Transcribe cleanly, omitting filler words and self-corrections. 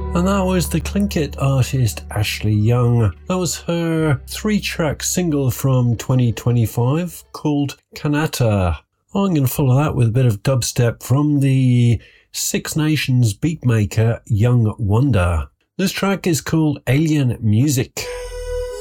And that was the Tlingit artist Ashley Young. That was her 3-track single from 2025 called Kanata. I'm going to follow that with a bit of dubstep from the Six Nations beatmaker Young Wonder. This track is called Alien Music.